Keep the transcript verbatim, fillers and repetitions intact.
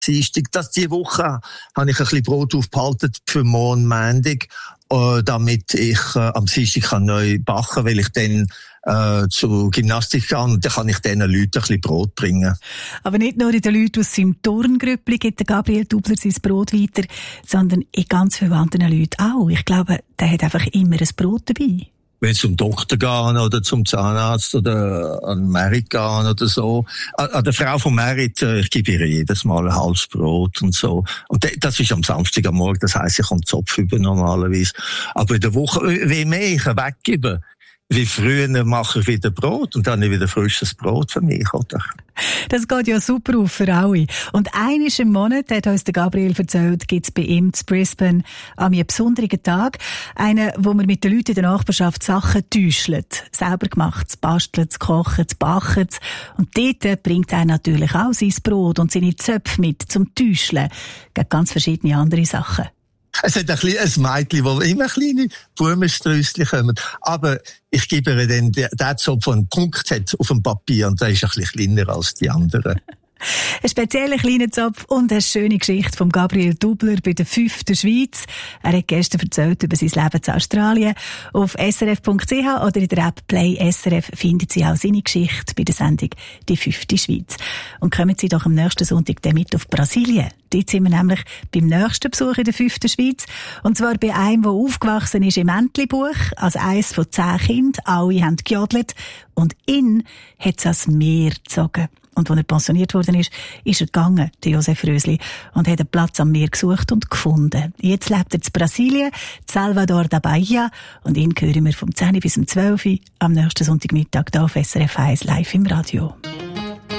Dienstag. Das, diese Woche habe ich ein bisschen Brot aufgehalten für morgen Montag, äh, damit ich äh, am Dienstag neu backen kann, weil ich dann äh, zur Gymnastik gehe und dann kann ich diesen Leuten ein bisschen Brot bringen. Aber nicht nur in den Leuten aus seinem Turngrüppli gibt der Gabriel Dubler sein Brot weiter, sondern in ganz vielen anderen Leuten auch. Ich glaube, der hat einfach immer ein Brot dabei. Wenn zum Doktor gehen oder zum Zahnarzt oder an Merit gehen oder so. An der Frau von Merit, ich gebe ihr jedes Mal ein halbes Brot und so. Und das ist am Samstag am Morgen, das heisst, ich komme Zopf über normalerweise. Aber in der Woche, wie mehr ich weggebe, wie früher mache ich wieder Brot und dann habe ich wieder frisches Brot für mich, oder? Das geht ja super auf für alle. Und einmal im Monat, hat uns der Gabriel erzählt, gibt es bei ihm in Brisbane an einem besonderen Tag einen, wo man mit den Leuten in der Nachbarschaft Sachen täuschelt. Selber gemacht, basteln, kochen, backen. Und dort bringt er natürlich auch sein Brot und seine Zöpfe mit zum Täuscheln. Gegen ganz verschiedene andere Sachen. Es hat ein, kleines Mädchen, wo immer kleine Blumenströsschen kommen. Aber ich gebe ihr dann den Zopf, der einen Punkt hat auf dem Papier und der ist ein bisschen kleiner als die anderen. Ein spezieller kleiner Zopf und eine schöne Geschichte von Gabriel Dubler bei der fünften Schweiz. Er hat gestern erzählt über sein Leben in Australien. Auf s r f punkt c h oder in der App Play S R F finden Sie auch seine Geschichte bei der Sendung «Die fünfte Schweiz». Und kommen Sie doch am nächsten Sonntag dann mit auf Brasilien. Dort sind wir nämlich beim nächsten Besuch in der fünften Schweiz. Und zwar bei einem, der aufgewachsen ist im Entlebuch, als eines von zehn Kindern. Alle haben gejodelt. Und ihn hat es ans Meer gezogen. Und als er pensioniert worden ist, ist er gegangen, der Josef Rösli, und hat einen Platz am Meer gesucht und gefunden. Jetzt lebt er in Brasilien, Salvador da Bahia, und ihn hören wir vom zehn bis zum zwölf am nächsten Sonntagmittag hier auf S R F eins live im Radio.